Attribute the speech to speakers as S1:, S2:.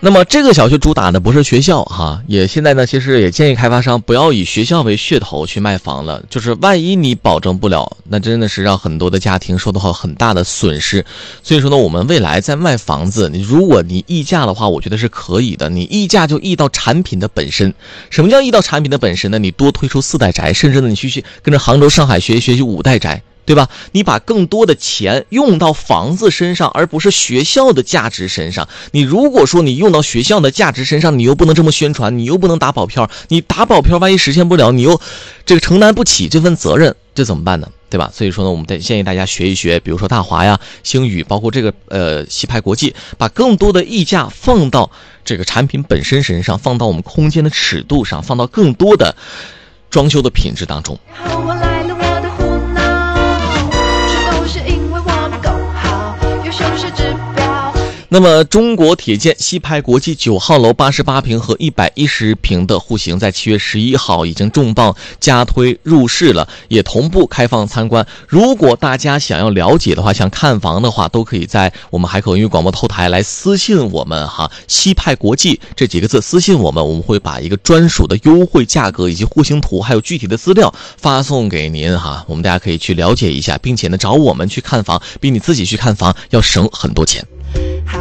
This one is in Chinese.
S1: 那么这个小区主打的不是学校哈，也现在呢，其实也建议开发商不要以学校为噱头去卖房了，就是万一你保证不了，那真的是让很多的家庭受到很大的损失。所以说呢，我们未来在卖房子，如果你议价的话，我觉得是可以的。你议价就议到产品的本身。什么叫议到产品的本身呢？你多推出4代宅，甚至呢你去跟着杭州、上海学习5代宅。对吧？你把更多的钱用到房子身上，而不是学校的价值身上。你如果说你用到学校的价值身上，你又不能这么宣传，你又不能打保票，你打保票万一实现不了，你又这个承担不起这份责任，这怎么办呢？对吧？所以说呢，我们建议大家学一学，比如说大华呀、星宇，包括这个西派国际，把更多的溢价放到这个产品本身身上，放到我们空间的尺度上，放到更多的装修的品质当中。那么中国铁建西派国际9号楼88平和110平的户型在7月11号已经重磅加推入市了，也同步开放参观。如果大家想要了解的话，想看房的话，都可以在我们海口英语广播后台来私信我们哈，西派国际这几个字私信我们，我们会把一个专属的优惠价格以及户型图还有具体的资料发送给您哈，我们大家可以去了解一下，并且呢找我们去看房，比你自己去看房要省很多钱。